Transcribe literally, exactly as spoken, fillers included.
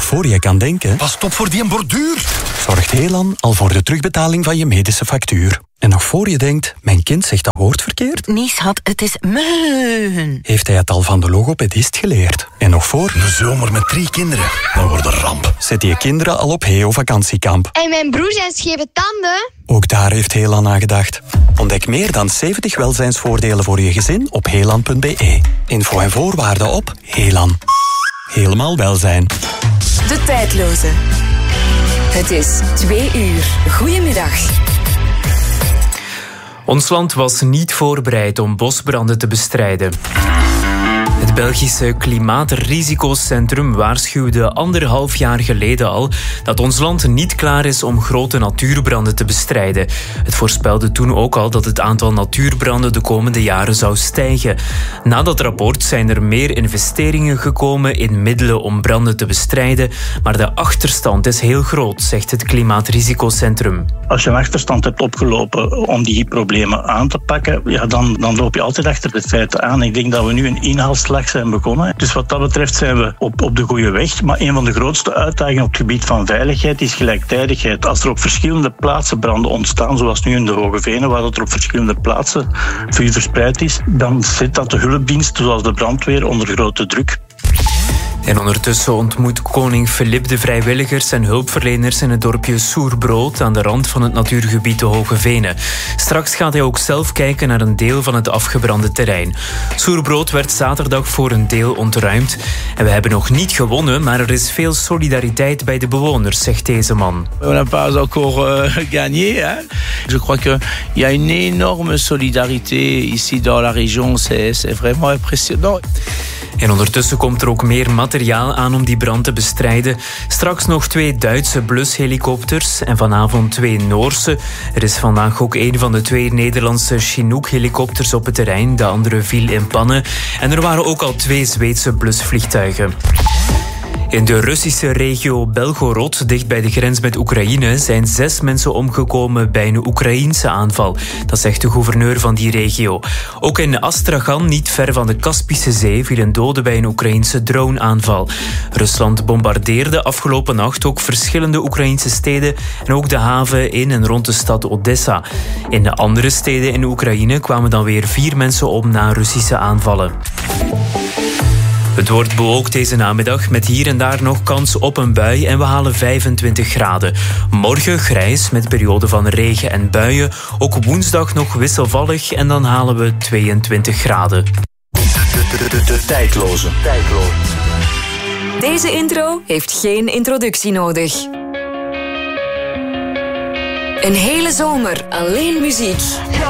nog voor je kan denken... Pas op voor die borduur! Zorgt Helan al voor de terugbetaling van je medische factuur. En nog voor je denkt, mijn kind zegt dat woord verkeerd... Nee, schat, het is meun. Heeft hij het al van de logopedist geleerd. En nog voor... Een zomer met drie kinderen, dan wordt een ramp. Zet je kinderen al op Heo vakantiekamp. En mijn broer zijn scheve tanden. Ook daar heeft Helan aan gedacht. Ontdek meer dan zeventig welzijnsvoordelen voor je gezin op helan punt b e. Info en voorwaarden op Helan. Helemaal welzijn. De Tijdloze. Het is twee uur. Goedemiddag. Ons land was niet voorbereid om bosbranden te bestrijden. Het Belgische Klimaatrisicocentrum waarschuwde anderhalf jaar geleden al dat ons land niet klaar is om grote natuurbranden te bestrijden. Het voorspelde toen ook al dat het aantal natuurbranden de komende jaren zou stijgen. Na dat rapport zijn er meer investeringen gekomen in middelen om branden te bestrijden, maar de achterstand is heel groot, zegt het Klimaatrisicocentrum. Als je een achterstand hebt opgelopen om die problemen aan te pakken, ja, dan, dan loop je altijd achter de feiten aan. Ik denk dat we nu een inhaalslag zijn begonnen. Dus wat dat betreft zijn we op, op de goede weg. Maar een van de grootste uitdagingen op het gebied van veiligheid is gelijktijdigheid. Als er op verschillende plaatsen branden ontstaan, zoals nu in de Hoge Venen, waar dat er op verschillende plaatsen vuur verspreid is, dan zet dat de hulpdiensten, zoals de brandweer, onder grote druk. En ondertussen ontmoet koning Filip de vrijwilligers en hulpverleners in het dorpje Soerbrood aan de rand van het natuurgebied de Hoge Venen. Straks gaat hij ook zelf kijken naar een deel van het afgebrande terrein. Soerbrood werd zaterdag voor een deel ontruimd. En we hebben nog niet gewonnen, maar er is veel solidariteit bij de bewoners, zegt deze man. On n'a pas encore euh, gagné. Hein? Je crois qu'il y a une énorme solidarité ici dans la région. C'est, c'est vraiment impressionnant. En ondertussen komt er ook meer materiaal aan om die brand te bestrijden. Straks nog twee Duitse blushelikopters en vanavond twee Noorse. Er is vandaag ook een van de twee Nederlandse Chinook-helikopters op het terrein. De andere viel in pannen. En er waren ook al twee Zweedse blusvliegtuigen. In de Russische regio Belgorod, dicht bij de grens met Oekraïne, zijn zes mensen omgekomen bij een Oekraïense aanval. Dat zegt de gouverneur van die regio. Ook in Astrachan, niet ver van de Kaspische Zee, viel een dode bij een Oekraïense droneaanval. Rusland bombardeerde afgelopen nacht ook verschillende Oekraïense steden en ook de haven in en rond de stad Odessa. In de andere steden in Oekraïne kwamen dan weer vier mensen om na Russische aanvallen. Het wordt bewolkt deze namiddag met hier en daar nog kans op een bui en we halen vijfentwintig graden. Morgen grijs met perioden van regen en buien. Ook woensdag nog wisselvallig en dan halen we tweeëntwintig graden. De, de, de, de Tijdloze. Tijdloze. Deze intro heeft geen introductie nodig. Een hele zomer alleen muziek.